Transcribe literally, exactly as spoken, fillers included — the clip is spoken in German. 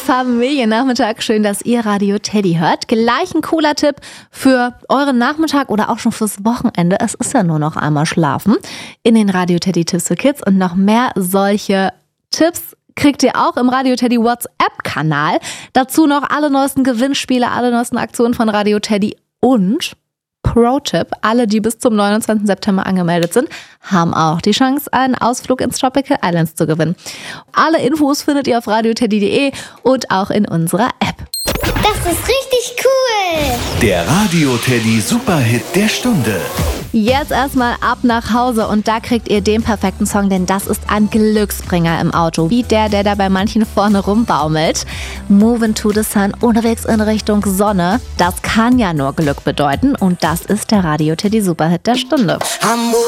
Familiennachmittag. Schön, dass ihr Radio Teddy hört. Gleich ein cooler Tipp für euren Nachmittag oder auch schon fürs Wochenende. Es ist ja nur noch einmal schlafen. In den Radio Teddy Tipps für Kids und noch mehr solche Tipps kriegt ihr auch im Radio Teddy WhatsApp-Kanal. Dazu noch alle neuesten Gewinnspiele, alle neuesten Aktionen von Radio Teddy und Pro-Tipp, alle, die bis zum neunundzwanzigsten September angemeldet sind, haben auch die Chance, einen Ausflug ins Tropical Islands zu gewinnen. Alle Infos findet ihr auf radioteddy punkt de und auch in unserer App. Das ist richtig cool! Der Radio Teddy Superhit der Stunde. Jetzt erstmal ab nach Hause und da kriegt ihr den perfekten Song, denn das ist ein Glücksbringer im Auto, wie der, der da bei manchen vorne rumbaumelt. Moving to the Sun, unterwegs in Richtung Sonne, das kann ja nur Glück bedeuten und das ist der Radio Teddy Superhit der Stunde.